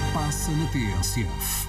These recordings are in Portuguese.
Passa na TSF.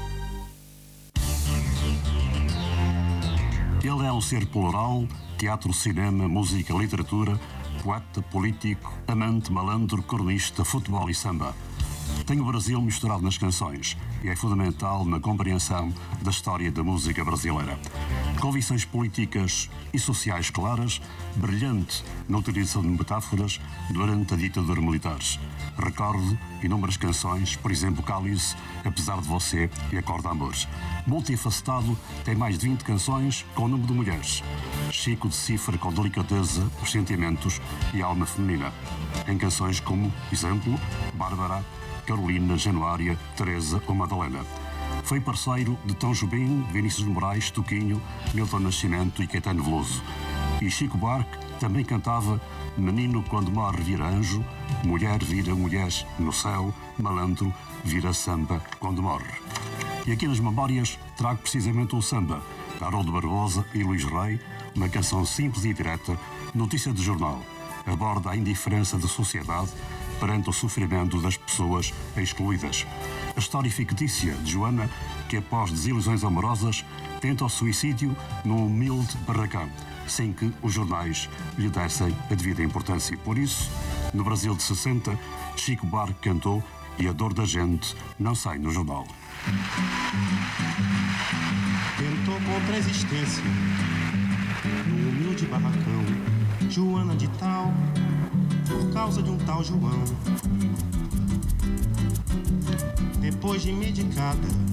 Ele é um ser plural, teatro, cinema, música, literatura, poeta, político, amante, malandro, cronista, futebol e samba. Tem o Brasil misturado nas canções e é fundamental na compreensão da história da música brasileira. Convicções políticas e sociais claras, brilhante na utilização de metáforas durante a ditadura militar. Recordo inúmeras canções, por exemplo, Cálice, Apesar de Você e Acorda Amores. Multifacetado, tem mais de 20 canções com o número de mulheres. Chico decifra com delicadeza os sentimentos e a alma feminina. Em canções como, exemplo, Bárbara, Carolina, Januária, Teresa ou Madalena. Foi parceiro de Tom Jobim, Vinícius de Moraes, Toquinho, Milton Nascimento e Caetano Veloso. E Chico Buarque também cantava Menino quando morre vira anjo, mulher vira mulher no céu, malandro vira samba quando morre. E aqui nas memórias trago precisamente um samba, de Haroldo Barbosa e Luís Rei, uma canção simples e direta, notícia de jornal, aborda a indiferença da sociedade perante o sofrimento das pessoas excluídas. A história fictícia de Joana, que após desilusões amorosas tenta o suicídio num humilde barracão, sem que os jornais lhe dessem a devida importância. Por isso, no Brasil de 60, Chico Buarque cantou E a dor da gente não sai no jornal. Tentou contra a existência num humilde barracão, Joana de tal, por causa de um tal João. Depois de medicada,